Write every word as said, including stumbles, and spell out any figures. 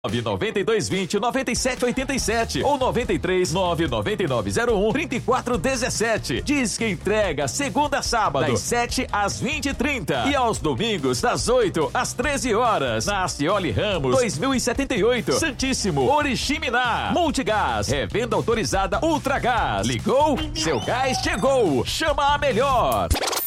nove dois vinte, noventa e sete oitenta e sete ou noventa e três, nove nove nove zero um, trinta e quatro dezessete. Diz que entrega segunda a sábado, das sete às vinte e trinta e aos domingos, das oito às treze horas. Na Cioli Ramos, dois mil e setenta e oito, Santíssimo, Oriximiná. Multigás, revenda autorizada Ultragás. Ligou? Seu gás chegou. Chama a melhor.